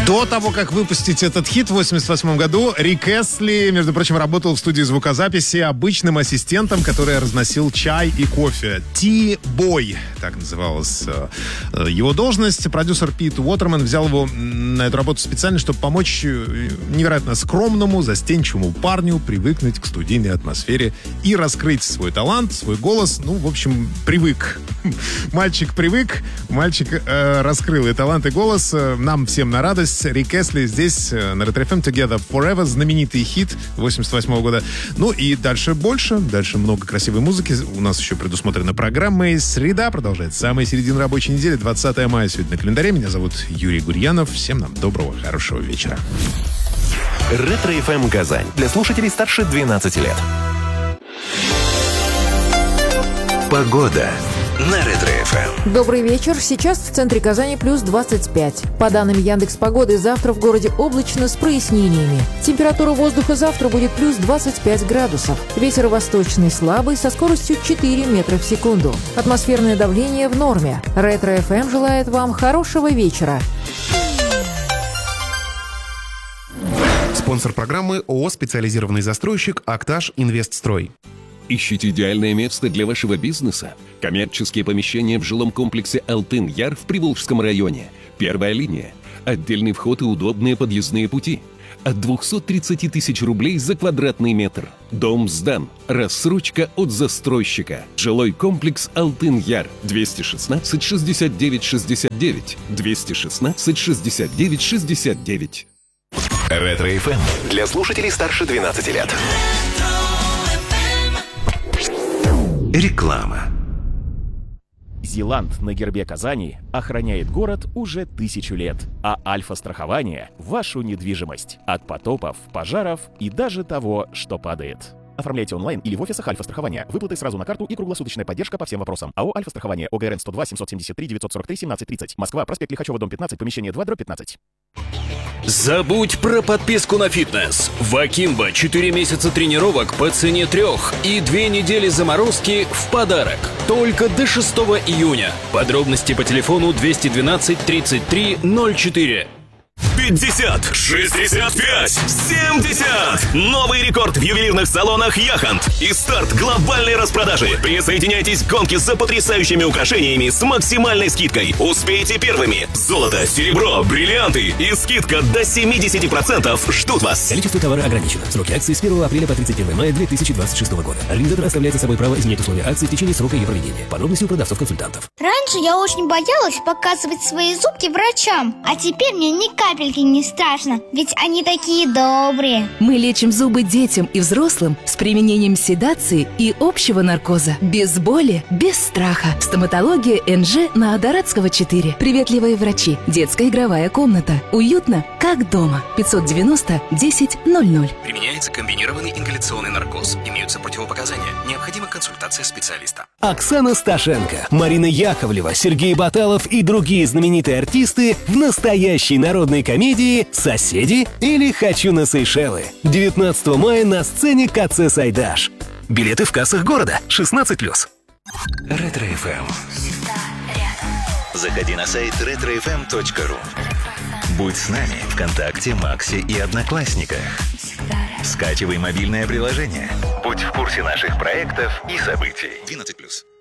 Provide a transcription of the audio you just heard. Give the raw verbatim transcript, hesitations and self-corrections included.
До того, как выпустить этот хит в восемьдесят восьмом году, Рик Эсли, между прочим, работал в студии звукозаписи обычным ассистентом, который разносил чай и кофе. Ти-бой, так называлась э, его должность. Продюсер Пит Уотерман взял его на эту работу специально, чтобы помочь невероятно скромному, застенчивому парню привыкнуть к студийной атмосфере и раскрыть свой талант, свой голос. Ну, в общем, привык. Мальчик привык, мальчик э, раскрыл и талант, и голос. Нам всем на радость. Рик Эсли здесь на Ретро эф эм Together Forever, знаменитый хит восемьдесят восьмого года. Ну и дальше больше, дальше много красивой музыки. У нас еще предусмотрена программа. И среда продолжается. Самая середина рабочей недели, двадцатое мая сегодня на календаре. Меня зовут Юрий Гурьянов. Всем нам доброго, хорошего вечера. Ретро эф эм Казань. Для слушателей старше двенадцати лет. Погода на Ретро эф эм. Добрый вечер. Сейчас в центре Казани плюс двадцать пять. По данным Яндекс.Погоды, завтра в городе облачно с прояснениями. Температура воздуха завтра будет плюс двадцать пять градусов. Ветер восточный слабый со скоростью четыре метра в секунду. Атмосферное давление в норме. Ретро эф эм желает вам хорошего вечера. Спонсор программы ООО «Специализированный застройщик Актаж Инвестстрой». Ищите идеальное место для вашего бизнеса? Коммерческие помещения в жилом комплексе «Алтын-Яр» в Приволжском районе. Первая линия. Отдельный вход и удобные подъездные пути. От двухсот тридцати тысяч рублей за квадратный метр. Дом сдан. Рассрочка от застройщика. Жилой комплекс «Алтын-Яр». двести шестнадцать шестьдесят девять шестьдесят девять. двести шестнадцать шестьдесят девять шестьдесят девять. Ретро эф эм для слушателей старше двенадцати лет. Реклама. Зиланд на гербе Казани охраняет город уже тысячу лет, а Альфа-страхование – вашу недвижимость от потопов, пожаров и даже того, что падает. Оформляйте онлайн или в офисах Альфа-страхования. Выплаты сразу на карту и круглосуточная поддержка по всем вопросам. АО «Альфа-страхование», ОГРН сто два семьсот семьдесят три девятьсот сорок три семнадцать тридцать. Москва, проспект Лихачева, дом пятнадцать, помещение два, дробь пятнадцать. Забудь про подписку на фитнес. В Акимбо четыре месяца тренировок по цене трех и две недели заморозки в подарок. Только до шестого июня. Подробности по телефону двести двенадцать тридцать три ноль четыре. пятьдесят, шестьдесят пять, семьдесят! Новый рекорд в ювелирных салонах «Яхонт» и старт глобальной распродажи. Присоединяйтесь к гонке за потрясающими украшениями с максимальной скидкой. Успейте первыми. Золото, серебро, бриллианты и скидка до семьдесят процентов ждут вас. Количество товара ограничено. Сроки акции с первого апреля по тридцать первого мая две тысячи двадцать шестого года. Организатор оставляет за собой право изменить условия акции в течение срока ее проведения. Подробности у продавцов-консультантов. Раньше я очень боялась показывать свои зубки врачам, а теперь мне ни капельки не страшно, ведь они такие добрые. Мы лечим зубы детям и взрослым с применением седации и общего наркоза. Без боли, без страха. Стоматология эн жэ на Адаратского четыре. Приветливые врачи. Детская игровая комната. Уютно, как дома. пятьсот девяносто десять ноль ноль. Применяется комбинированный ингаляционный наркоз. Имеются противопоказания. Необходима консультация специалиста. Оксана Сташенко, Марина Яковлева, Сергей Баталов и другие знаменитые артисты в настоящей народной комедии «Соседи» или «Хочу на Сейшелы». девятнадцатого мая на сцене ка цэ «Сайдаш». Билеты в кассах города. шестнадцать плюс. Ретро эф эм. Заходи на сайт ретро эф эм точка ру. Будь с нами ВКонтакте, Максе и Одноклассниках. Скачивай мобильное приложение. Будь в курсе наших проектов и событий. двенадцать плюс.